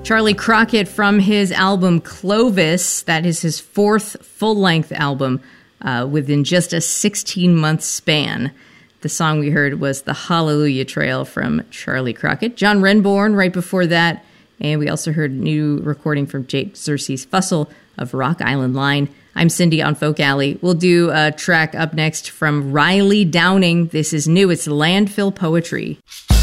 Charlie Crockett from his album Clovis. That is his fourth full-length album within just a 16-month span. The song we heard was The Hallelujah Trail from Charlie Crockett. John Renbourn right before that. And we also heard a new recording from Jake Xerxes Fussell of Rock Island Line. I'm Cindy on Folk Alley. We'll do a track up next from Riley Downing. This is new. It's Landfill Poetry.